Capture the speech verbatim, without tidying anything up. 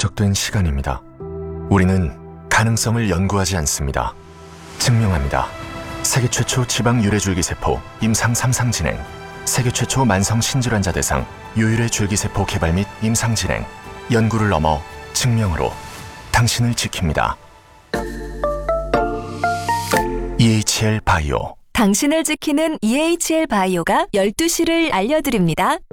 축적된 시간입니다. 우리는 가능성을 연구하지 않습니다. 증명합니다. 세계 최초 지방 유래 줄기세포 임상 삼 상 진행, 세계 최초 만성 신질환자 대상 유유래 줄기세포 개발 및 임상 진행, 연구를 넘어 증명으로 당신을 지킵니다. 이에이치엘 바이오. 당신을 지키는 이에이치엘 바이오가 열두 시를 알려드립니다.